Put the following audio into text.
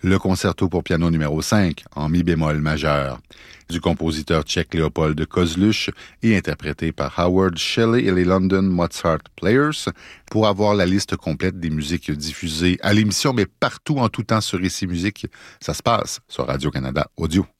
le concerto pour piano numéro 5 en mi bémol majeur du compositeur tchèque Léopold Kozluch et interprété par Howard Shelley et les London Mozart Players. Pour avoir la liste complète des musiques diffusées à l'émission, mais partout en tout temps sur ICI Musique, ça se passe sur Radio-Canada Audio.